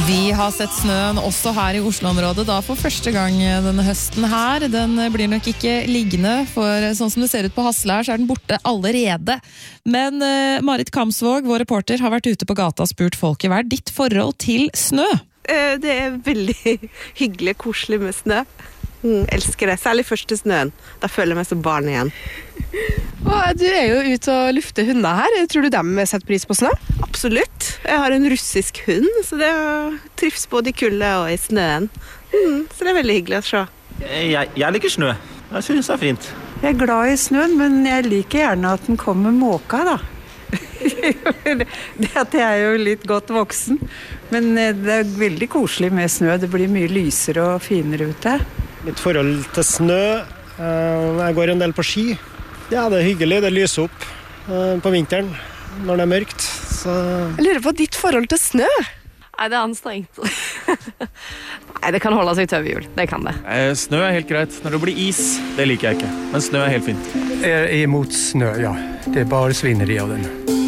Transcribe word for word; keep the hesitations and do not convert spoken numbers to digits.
Vi har sett snøen også her i Oslo-området da for første gang denne høsten her. Den blir nok ikke liggende, for sånn som det ser ut på Hasle her, så er den borte allerede. Men uh, Marit Kamsvåg, vår reporter, har vært ute på gata og spurt folket. Hva er ditt forhold til snø? Det er veldig hyggelig, koselig med snø. Mm, elsker det, særlig første snøen. Da føler jeg meg som barn igjen. Og du er jo ute og lufter hunder her. Tror du de setter pris på snø? Absolutt. Jeg har en russisk hund, så det trives både i kulde og i snøen. Mm, så det er veldig hyggelig å se. Jeg, jeg liker snø. Jeg synes det er fint. Jeg er glad i snøen, men jeg liker gjerne at den kommer måka, da. det at jeg er jo litt godt voksen, men det er veldig koselig med snø. Det blir mye lysere og finere ute. Mitt forhold til snø, jeg går en del på ski. Ja, det er hyggelig, det lyser opp på vinteren når det er mørkt. Så... Jeg lurer på ditt forhold til snø. Nei, det er anstrengt. Nei, det kan holde seg tøv i jul, det kan det. Snø er helt greit. Når det blir is, det liker jeg ikke. Men snø er helt fint. Jeg er imot snø, ja. Det er bare svineri av den.